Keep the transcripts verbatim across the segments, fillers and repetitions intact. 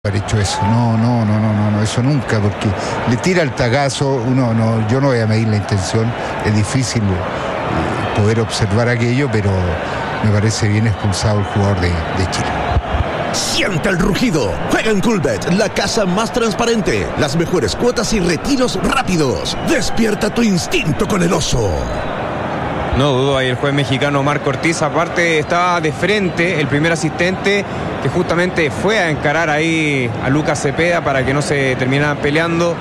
haber hecho eso, no, no, no, no, no, no, eso nunca, porque le tira el tagazo, uno, no, yo no voy a medir la intención, es difícil eh, poder observar aquello, pero me parece bien expulsado el jugador de, de Chile. Siente el rugido. Juega en Coolbet, la casa más transparente, las mejores cuotas y retiros rápidos. Despierta tu instinto con el oso. No dudo, ahí el juez mexicano Marco Ortiz, aparte estaba de frente el primer asistente que justamente fue a encarar ahí a Lucas Cepeda para que no se terminaran peleando,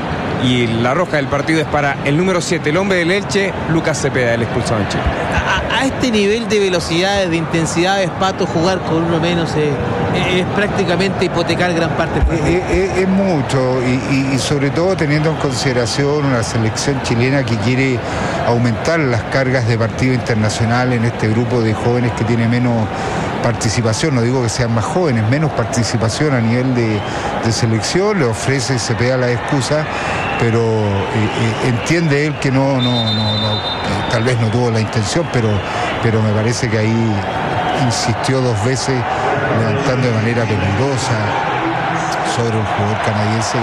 y la roja del partido es para el número siete, el hombre del Elche, Lucas Cepeda, el expulsado en Chile. A, a este nivel de velocidades, de intensidades, Pato, jugar con uno menos es, es prácticamente hipotecar gran parte del partido. Es, es, es mucho, y, y, y sobre todo teniendo en consideración una selección chilena que quiere aumentar las cargas de partido internacional en este grupo de jóvenes que tiene menos participación, no digo que sean más jóvenes, menos participación a nivel de, de selección, le ofrece, se pega la excusa, pero eh, eh, entiende él que no, no, no, no eh, tal vez no tuvo la intención, pero, pero me parece que ahí insistió dos veces, levantando de manera peligrosa sobre un jugador canadiense,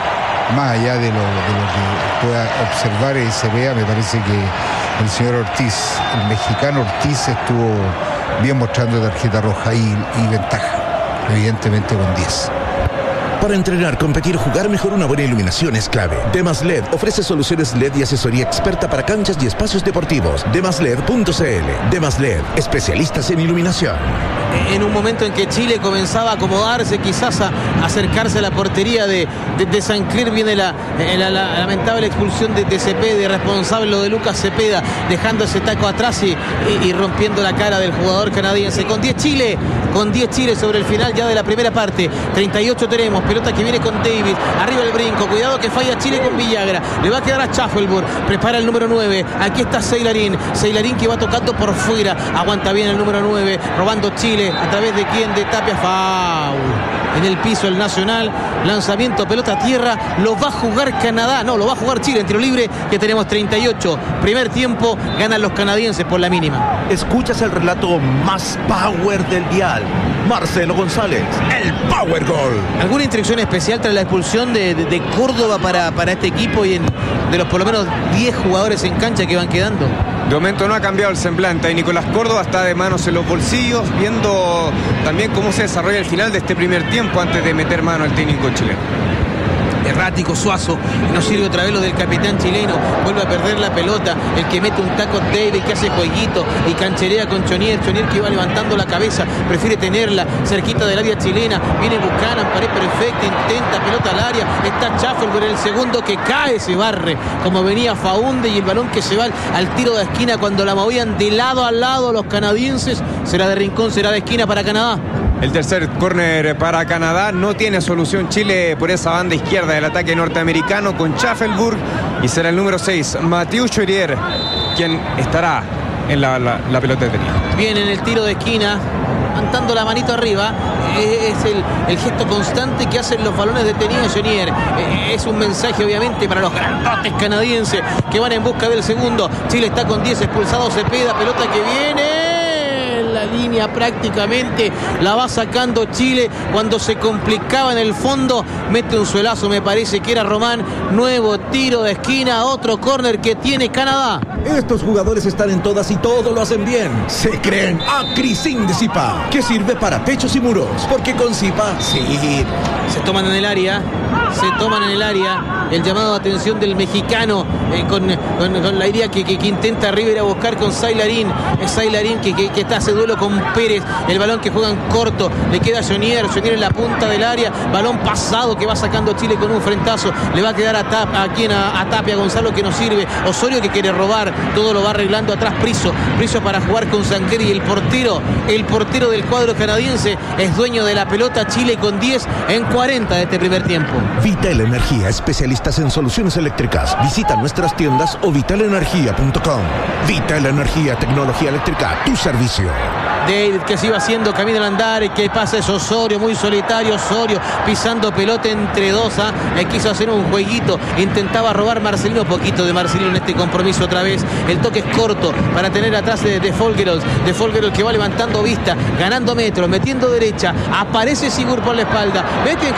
y más allá de lo, de lo que pueda observar y se vea, me parece que el señor Ortiz, el mexicano Ortiz, estuvo bien mostrando tarjeta roja y, y ventaja, evidentemente con diez. Para entrenar, competir, jugar mejor, una buena iluminación es clave. Demas L E D ofrece soluciones L E D y asesoría experta para canchas y espacios deportivos. demas led punto c l. Demas L E D, especialistas en iluminación. En un momento en que Chile comenzaba a acomodarse, quizás a acercarse a la portería de, de, de San Cleer, viene la, la, la lamentable expulsión de, de Cepeda, responsable lo de Lucas Cepeda, dejando ese taco atrás y, y, y rompiendo la cara del jugador canadiense. Con diez Chile, con diez Chile sobre el final ya de la primera parte. treinta y ocho tenemos, pelota que viene con David, arriba el brinco, cuidado que falla Chile con Villagra, le va a quedar a Schaffelburg, prepara el número nueve, aquí está Seilarín, Seilarín que va tocando por fuera, aguanta bien el número nueve, robando Chile, a través de quién, de Tapia, foul en el piso el Nacional, lanzamiento, pelota a tierra, lo va a jugar Canadá, no, lo va a jugar Chile en tiro libre, que tenemos treinta y ocho, primer tiempo, ganan los canadienses por la mínima. Escuchas el relato más power del dial, Marcelo González, el Power Goal. ¿Alguna instrucción especial tras la expulsión de, de, de Córdoba para, para este equipo y en, de los por lo menos diez jugadores en cancha que van quedando? De momento no ha cambiado el semblante, y Nicolás Córdoba está de manos en los bolsillos, viendo también cómo se desarrolla el final de este primer tiempo antes de meter mano al técnico chileno. Errático Suazo, no sirve otra vez lo del capitán chileno, vuelve a perder la pelota, el que mete un taco David, que hace jueguito y cancherea con Chonier, Chonier que va levantando la cabeza, prefiere tenerla cerquita del área chilena, viene Buchanan, pared perfecta, intenta, pelota al área, está Schaffelburg, el segundo que cae, se barre, como venía Faunde, y el balón que se va al tiro de esquina cuando la movían de lado a lado los canadienses, será de rincón, será de esquina para Canadá. El tercer córner para Canadá, no tiene solución Chile por esa banda izquierda del ataque norteamericano con Schaffelburg, y será el número seis, Mathieu Chorier, quien estará en la, la, la pelota detenida. Bien, en el tiro de esquina, levantando la manito arriba, es el, el gesto constante que hacen los balones detenidos Chonier. Es un mensaje obviamente para los grandotes canadienses que van en busca del segundo. Chile está con diez, expulsado Cepeda, pelota que viene... la línea prácticamente la va sacando Chile cuando se complicaba en el fondo, mete un suelazo, me parece que era Román, nuevo tiro de esquina, otro córner que tiene Canadá. Estos jugadores están en todas y todo lo hacen bien. Se creen Acrisin de Zipa, que sirve para techos y muros, porque con Zipa sí. Se toman en el área, se toman en el área, el llamado de atención del mexicano eh, con, con, con la idea que, que, que intenta River a buscar con Sailarín, es Sailarín que, que, que está hace duelo con Pérez, el balón que juegan corto, le queda a Chonier, Chonier en la punta del área, balón pasado que va sacando Chile con un frentazo, le va a quedar a, tap, a, quien, a, a Tapia, Gonzalo que no sirve, Osorio que quiere robar, todo lo va arreglando atrás Priso, Priso para jugar con Sanquer, y el portero, el portero del cuadro canadiense es dueño de la pelota. Chile con diez en cuarenta de este primer tiempo. Vital Energía, especialistas en soluciones eléctricas. Visita nuestras tiendas o vital energía punto com. Vital Energía, tecnología eléctrica, tu servicio. David que se iba haciendo camino al andar, y que pasa es Osorio, muy solitario. Osorio pisando pelota entre dos. ¿ah? Le quiso hacer un jueguito, intentaba robar Marcelino, poquito de Marcelino en este compromiso otra vez. El toque es corto para tener atrás de, de Folgerol, de Folgerol que va levantando vista, ganando metros, metiendo derecha, aparece Sigur por la espalda, mete